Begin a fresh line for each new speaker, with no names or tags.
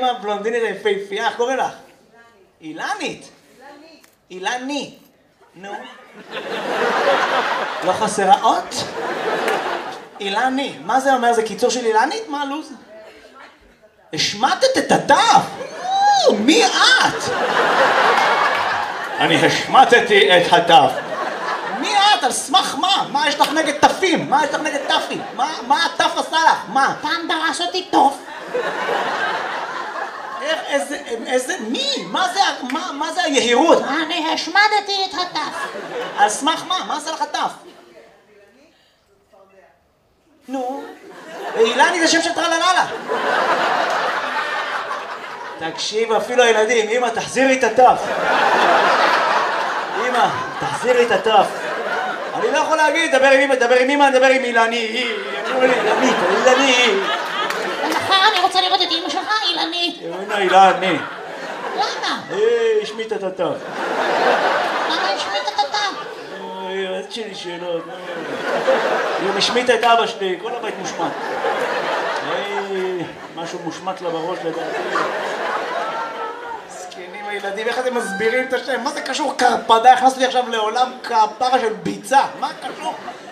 הבלונדינית היפהפייה, איך קוראים לך? אילנית. אילני. נו. לא חסרה אות? אילני. מה זה אומר? זה קיצור של אילנית? מה הלו"ז? השמטת את התף? מי את? אני השמטתי את התף. מי את? על סמך מה? מה יש לך נגד תפים? מה יש לך נגד תפים? מה התף עשה לך? מה? פעם דרש אותי טוב. מי? מה זה היהירות? אני השמדתי את התף. על סמך מה? מה עשה לך התף? נו, אילני זה שם של טרלללה. תקשיב, אפילו הילדים, אמא, תחזירי את התף. אמא, תחזירי את התף. אני לא יכול להגיד, דבר עם אמא, דבר עם אמא, דבר עם אילני. אילני.
מחר אני רוצה לראות את אמא שלך, אילנית.
אילני.
למה?
השמיט את התף.
למה השמיט את התף?
את שלי שאלות. היא השמיטה את אבא שלי, כל הבית מושמט. משהו מושמט לה בראש לדעתי. זקנים הילדים, איך אתם מסבירים את השם? מה זה קשור קרפדה? הכנסתי עכשיו לעולם קרפרה של ביצה. מה קשור?